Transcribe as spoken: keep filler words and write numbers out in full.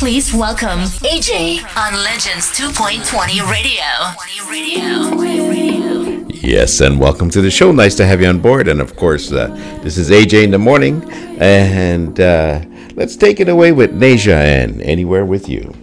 Please welcome A J on Legends two point twenty Radio. Yes, and welcome to the show. Nice to have you on board. And of course, uh, this is A J in the morning. And uh, let's take it away with Nasia and Anywhere With You.